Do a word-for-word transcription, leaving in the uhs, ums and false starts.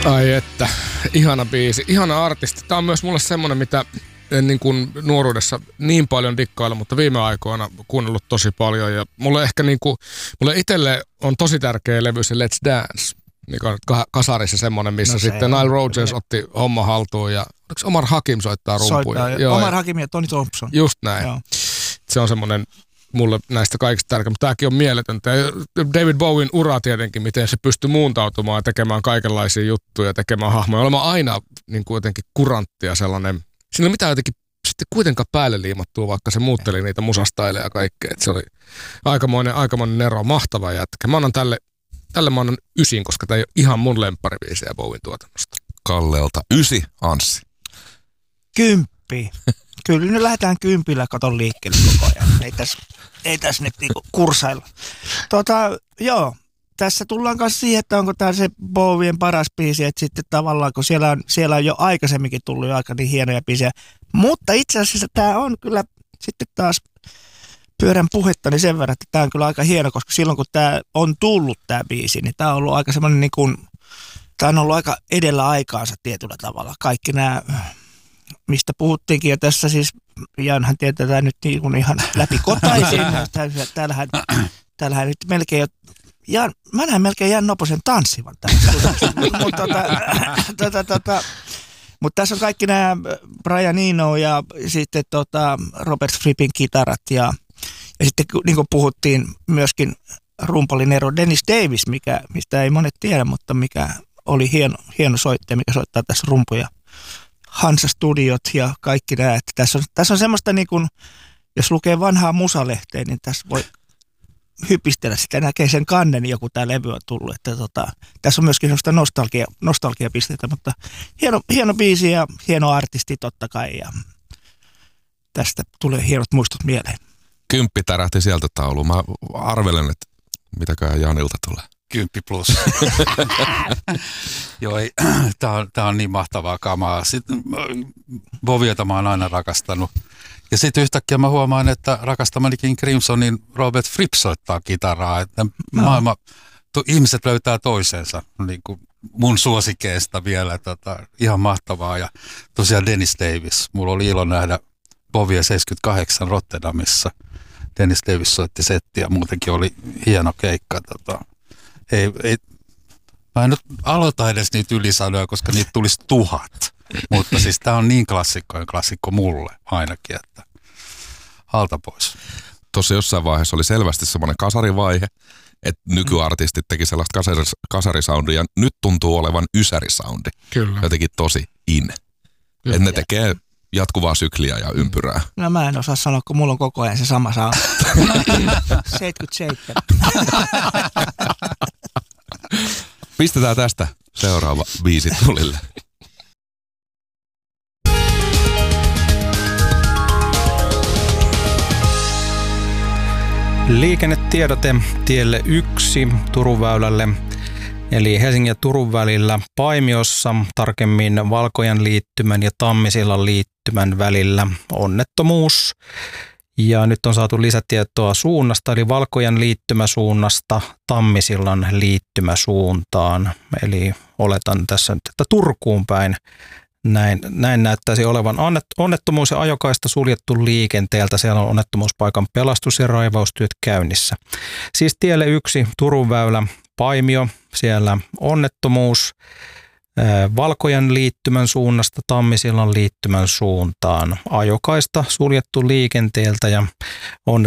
Ai että, ihana biisi, ihana artisti. Tää on myös mulle semmonen, mitä en niin kuin nuoruudessa niin paljon dikkailla, mutta viime aikoina kuunnellut tosi paljon. Ja mulle ehkä niin kuin, mulle itselle on tosi tärkeä levy se Let's Dance, mikä on kasarissa semmonen, missä no se sitten Nile Rodgers otti homma haltuun ja oliko Omar Hakim soittaa rumpuja? Soittaa, Joo, Omar Hakim ja Tony Thompson. Just näin. Joo. Se on semmonen mulle näistä kaikista tärkeä, mutta tämäkin on mieletöntä. David Bowen ura tietenkin, miten se pystyy muuntautumaan ja tekemään kaikenlaisia juttuja, tekemään hahmoja, olemaan aina niin kuin jotenkin kuranttia sellainen. Siinä ei mitään jotenkin sitten kuitenkaan päälle liimattua, vaikka se muutteli niitä musastaileja ja kaikkea. Et se oli aikamoinen, aikamoinen ero, mahtava jätkä. Mä annan tälle, tälle mä annan ysin, koska tämä ei ole ihan mun lempparibiisiä Bowen tuotannosta. Kallelta ysi, Anssi. Kymppi. Kyllä nyt lähdetään kympillä katon liikkeelle koko ajan. Ei tässä, ei tässä nyt niinku kursailla. Tota, joo, tässä tullaan kanssa siihen, että onko tämä se Bowien paras biisi, että sitten tavallaan, kun siellä on, siellä on jo aikaisemminkin tullut jo aika niin hienoja biisejä. Mutta itse asiassa tämä on kyllä sitten taas pyörän puhetta niin sen verran, että tämä on kyllä aika hieno, koska silloin kun tämä on tullut tämä biisi, niin tämä on ollut aika semmoinen niin kuin, tämä on ollut aika edellä aikaansa tietyllä tavalla. Kaikki nämä, mistä puhuttiinkin jo tässä siis, Janhan tietää nyt niin kuin ihan läpikotaisin. Täällähän, täällähän nyt melkein jo, Jan, mä näen melkein Jan Noposen tanssivan tässä. Mutta tota, tota, tota, mut tässä on kaikki nämä Brian Eno ja sitten tota Robert Frippin kitarat ja, ja sitten niin kuin puhuttiin myöskin rumpalin ero Dennis Davis, mikä, mistä ei monet tiedä, mutta mikä oli hieno, hieno soittaja, mikä soittaa tässä rumpuja. Hansa Studiot ja kaikki nämä. Että tässä on, tässä on semmoista niin kuin, jos lukee vanhaa musalehteä, niin tässä voi hypistellä sitä, näkee sen kannen, joku tämä levy on tullut. Että tota, tässä on myöskin semmoista nostalgia, nostalgiapisteitä, mutta hieno, hieno biisi ja hieno artisti totta kai. Ja tästä tulee hienot muistot mieleen. Kymppi tärähti sieltä tauluun. Mä arvelen, että mitäköhän Janilta tulee. Kymppi plus. Joo, tää on, tää on niin mahtavaa kamaa. Sitten Bowieta mä oon aina rakastanut. Ja sitten yhtäkkiä mä huomaan, että rakastamani King Crimsonin Robert Fripp soittaa kitaraa. Että no. maailma, to, ihmiset löytää toisensa niin kuin mun suosikeista vielä. Tota, ihan mahtavaa. Ja tosiaan Dennis Davis. Mulla oli ilo nähdä Bowie seitsemänkymmentäkahdeksan Rotterdamissa. Dennis Davis soitti settiä ja muutenkin oli hieno keikka. Tota. Ei, ei, mä en nyt aloita edes niitä ylisanoja, koska niitä tulisi tuhat. Mutta siis tää on niin klassikkojen klassikko mulle ainakin, että alta pois. Tuossa jossain vaiheessa oli selvästi semmoinen kasarivaihe, että nykyartistit teki sellaista kasaris, kasarisoundia. Nyt tuntuu olevan ysärisoundi. Kyllä. Jotenkin tosi in. Että ne tekee jatkuvaa sykliä ja ympyrää. No mä en osaa sanoa, kun mulla on koko ajan se sama sound. seitsemänkymmentäseitsemän. Pistetään tästä seuraava biisi tulille. Liikennetiedote tielle yksi Turun väylälle, eli Helsingin ja Turun välillä Paimiossa, tarkemmin Valkojan liittymän ja Tammisillan liittymän välillä onnettomuus. Ja nyt on saatu lisätietoa suunnasta, eli Valkojan liittymäsuunnasta Tammisillan liittymäsuuntaan. Eli oletan tässä nyt, että Turkuun päin näin, näin näyttäisi olevan onnettomuus ja ajokaista suljettu liikenteeltä. Siellä on onnettomuuspaikan pelastus- ja raivaustyöt käynnissä. Siis tielle yksi Turun väylä Paimio, siellä onnettomuus. Valkojan liittymän suunnasta Tammisillan liittymän suuntaan. Ajokaista suljettu liikenteeltä ja onnettomuus